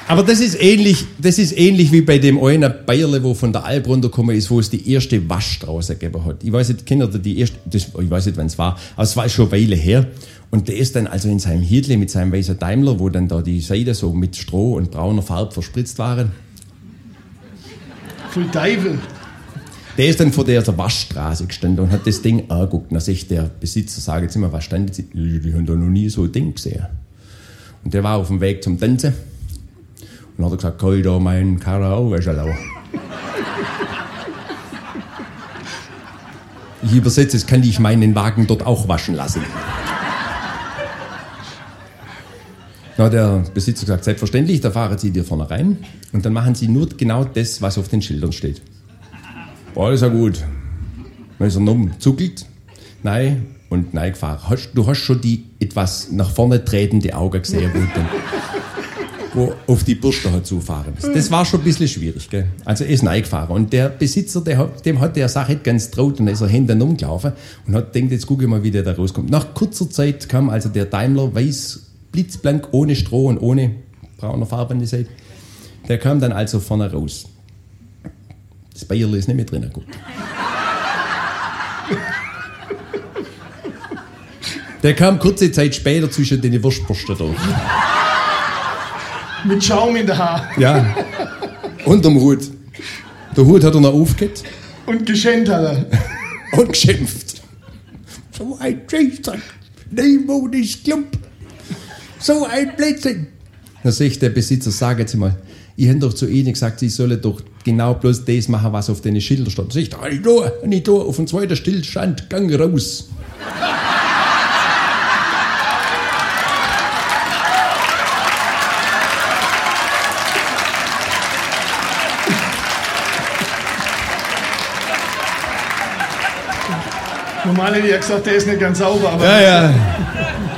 Aber das ist ähnlich wie bei dem einen Bayerle, wo von der Alp runtergekommen ist, wo es die erste Waschstraße gegeben hat. Ich weiß nicht, kennt ihr die erste, ich weiß nicht, wann es war, aber es war schon eine Weile her. Und der ist dann also in seinem Hirdle mit seinem weißen Daimler, wo dann da die Seiten so mit Stroh und brauner Farbe verspritzt waren. Voll Teufel. Der ist dann vor der Waschstraße gestanden und hat das Ding angeguckt. Dann sagt der Besitzer, sag jetzt immer, was stand jetzt? Die haben da noch nie so ein Ding gesehen. Und der war auf dem Weg zum Tanzen. Und dann hat er gesagt, kann ich da meinen Karren auch waschen lassen? Ich übersetze, es kann ich meinen Wagen dort auch waschen lassen. Na, der Besitzer gesagt, selbstverständlich, da fahren Sie dir vorne rein und dann machen Sie nur genau das, was auf den Schildern steht. Boah, ist ja gut. Dann ist er noch zuckelt, nein und nein gefahren. Du hast schon die etwas nach vorne tretende Augen gesehen, wo auf die Bürste hat zufahren. Das war schon ein bisschen schwierig, gell? Also er ist nein gefahren und der Besitzer, dem hat der Sache nicht ganz traut und dann ist er hinten umgelaufen und hat gedacht, jetzt gucke ich mal, wie der da rauskommt. Nach kurzer Zeit kam also der Daimler weiß, blitzblank, ohne Stroh und ohne brauner Farbe an die Seite. Der kam dann also vorne raus. Das Bayerle ist nicht mehr drin. Gut. Der kam kurze Zeit später zwischen den Wurstbürsten durch. Mit Schaum in der Haar. Ja. Und dem Hut. Der Hut hat er noch aufgehört. Und geschenkt hat er. Und geschimpft. So ein Scheißdreck. Neumodisch Klump. So ein Blödsinn. Dann sagt der Besitzer, sag jetzt mal, ich habe doch zu Ihnen gesagt, Sie sollen doch genau bloß das machen, was auf den Schildern steht. Dann sagt er, nicht da, auf dem zweiten Stillstand, gang raus. Normal hätte ich ja gesagt, der ist nicht ganz sauber, aber... Ja.